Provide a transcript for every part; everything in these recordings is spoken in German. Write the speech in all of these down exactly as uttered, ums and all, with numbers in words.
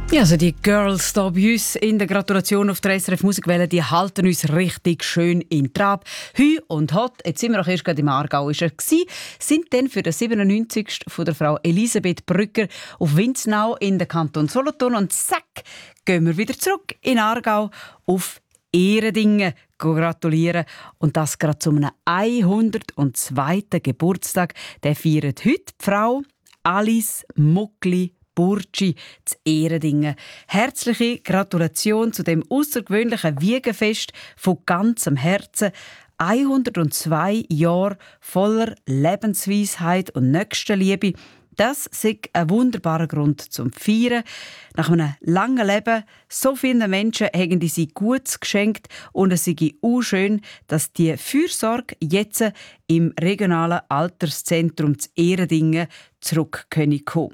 Ja, also die Girls hier bei uns in der Gratulation auf der S R F Musikwelle, die halten uns richtig schön in Trab. Hü und hot, jetzt sind wir auch erst gerade im Aargau, ist er gsi, sind dann für den siebenundneunzigsten von der Frau Elisabeth Brücker auf Winznau in den Kanton Solothurn und zack, gehen wir wieder zurück in Aargau auf Ehredingen gratulieren. Und das gerade zu einem hundertzweiten Geburtstag. Der feiert heute die Frau Alice Muckli Burci zu Ehredingen. Herzliche Gratulation zu dem außergewöhnlichen Wiegenfest von ganzem Herzen. hundertzwei Jahre voller Lebensweisheit und Nächstenliebe. Das ist ein wunderbarer Grund zum Feiern. Nach einem langen Leben, so vielen Menschen haben die sie Gutes geschenkt und es ist auch schön, dass die Fürsorge jetzt im regionalen Alterszentrum zu Ehredingen zurückkommen kann.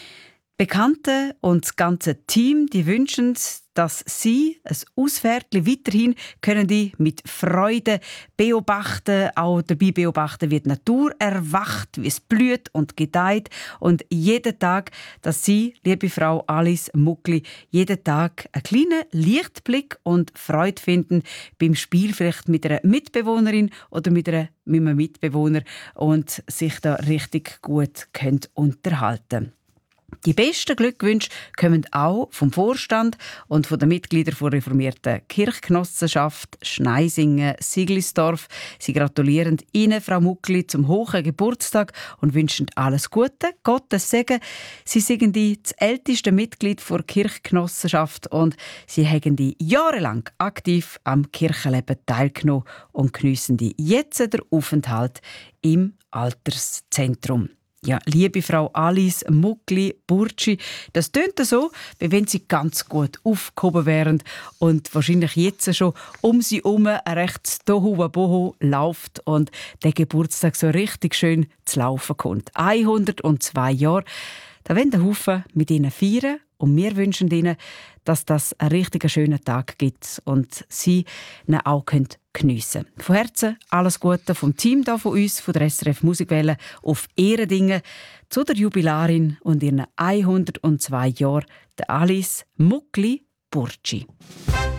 Bekannte und das ganze Team die wünschen, dass sie ein Ausfährtli weiterhin können die mit Freude beobachten, auch dabei beobachten, wie die Natur erwacht, wie es blüht und gedeiht und jeden Tag, dass sie, liebe Frau Alice Muckli, jeden Tag einen kleinen Lichtblick und Freude finden beim Spiel vielleicht mit einer Mitbewohnerin oder mit, einer, mit einem Mitbewohner und sich da richtig gut können unterhalten. Die besten Glückwünsche kommen auch vom Vorstand und von den Mitgliedern der reformierten Kirchgenossenschaft Schneisingen-Siglisdorf. Sie gratulieren Ihnen, Frau Muckli, zum hohen Geburtstag und wünschen alles Gute, Gottes Segen. Sie sind die das älteste Mitglied der Kirchgenossenschaft und sie haben die jahrelang aktiv am Kirchenleben teilgenommen und geniessen die jetzt den Aufenthalt im Alterszentrum. Ja, liebe Frau Alice Muckli Burci, das tönt so, wie wenn sie ganz gut aufgehoben wären und wahrscheinlich jetzt schon um sie herum ein rechtes Tohuwabohu läuft und der Geburtstag so richtig schön zu laufen kommt. hundertzwei Jahre, da wollen der Haufen mit ihnen feiern und wir wünschen ihnen, dass das einen richtig schönen Tag gibt und sie ihn auch geniessen können. Von Herzen alles Gute vom Team hier von uns, von der S R F Musikwelle auf Ehredingen zu der Jubilarin und ihren hundertzwei Jahren, der Alice Muckli Burci.